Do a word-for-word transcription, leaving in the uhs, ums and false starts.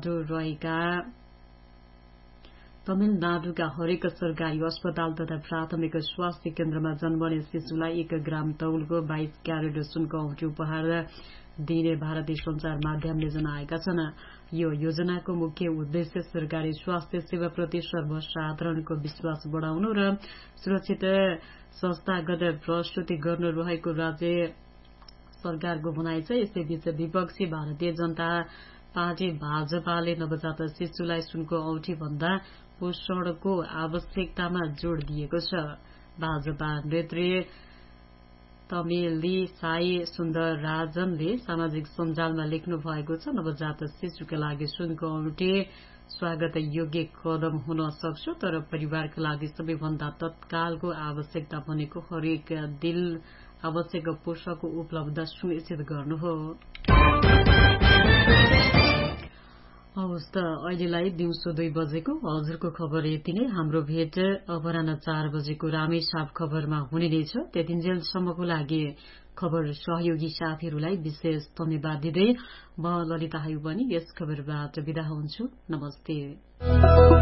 तमिलनाडु रहेका तमिलनाडुका हरेक सरकारी अस्पताल तथा प्राथमिक स्वास्थ्य केन्द्रमा जन्मने शिशुलाई एक ग्राम तौलको बाइस क्यारेट सुनको औँठी उपहार दिने भारतीय संचार माध्यमले जनाएका छन्। यो योजनाको मुख्य उद्देश्य सरकारी स्वास्थ्य सेवाप्रति सर्वसाधारणको विश्वास बढ़ाउनु र सुरक्षित संस्थागत प्रस्तुति गर्नु रहेको राज्य सरकारको भनाइ छ। यसैबीच विपक्षी भारतीय जनता पार्टी भाजपाले नवजात शिशुलाई सुनको औँठी भन्दा पोषणको आवश्यकतामा जोड़ दिएको छ। भाजपा नेत्री तमिलिसाई सुन्दरराजनले सामाजिक सञ्जालमा लेख्नु भएको छ, नवजात शिशुका लागि सुनको औँठी स्वागत योग्य कदम हुन सक्छ, तर परिवारका लागि सबैभन्दा तत्कालको आवश्यकता भनेको हरेक दिन आवश्यक पोषकको उपलब्ध सुनिश्चित गर्नु हो। हवस् त अहिलेलाई दिउँसो दुई बजेको हजुरको खबर यति नै। हाम्रो भेट अपराह्न चार बजेको रामेछाप खबरमा हुने नै छ। त्यतिन्जेलसम्मको लागि खबर सहयोगी साथीहरूलाई विशेष धन्यवाद दिँदै म ललिता हायु पनि यस खबरबाट बिदा हुन्छु। नमस्ते।